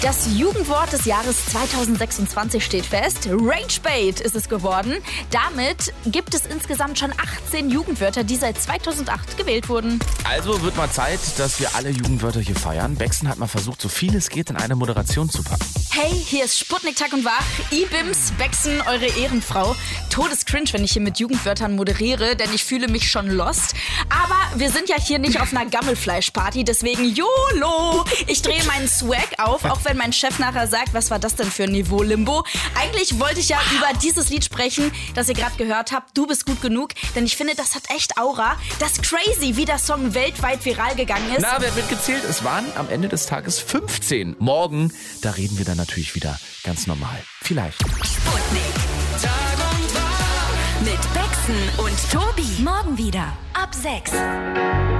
Das Jugendwort des Jahres 2026 steht fest. Ragebait ist es geworden. Damit gibt es insgesamt schon 18 Jugendwörter, die seit 2008 gewählt wurden. Also wird mal Zeit, dass wir alle Jugendwörter hier feiern. Bexen hat mal versucht, so viel es geht in eine Moderation zu packen. Hey, hier ist Sputnik Tag und Wach. Ibims, Bexen, eure Ehrenfrau. Todescringe, wenn ich hier mit Jugendwörtern moderiere, denn ich fühle mich schon lost. Aber wir sind ja hier nicht auf einer Gammelfleischparty, deswegen YOLO! Ich drehe meinen Swag auf, auch wenn mein Chef nachher sagt, was war das denn für ein Niveau-Limbo? Eigentlich wollte ich ja über dieses Lied sprechen, das ihr gerade gehört habt. Du bist gut genug, denn ich finde, das hat echt Aura. Das ist crazy, wie der Song weltweit viral gegangen ist. Na, wer wird gezählt? Es waren am Ende des Tages 15. Morgen, da reden wir dann natürlich wieder ganz normal. Vielleicht. Sputnik. Tag und Wach. Mit Bexen und Tobi. Morgen wieder ab 6.